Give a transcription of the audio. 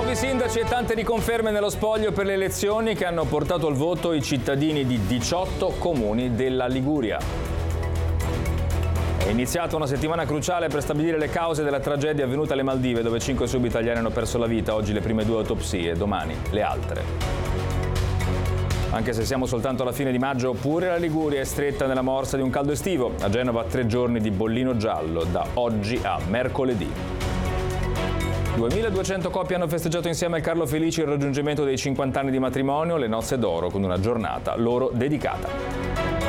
nuovi sindaci e tante riconferme nello spoglio per le elezioni che hanno portato al voto i cittadini di 18 comuni della Liguria. È iniziata una settimana cruciale per stabilire le cause della tragedia avvenuta alle Maldive, dove 5 subitaliani hanno perso la vita. Oggi le prime 2 autopsie, domani le altre. Anche se siamo soltanto alla fine di maggio, pure la Liguria è stretta nella morsa di un caldo estivo. A Genova 3 giorni di bollino giallo, da oggi a mercoledì. 2200 coppie hanno festeggiato insieme al Carlo Felici il raggiungimento dei 50 anni di matrimonio, le nozze d'oro, con una giornata loro dedicata.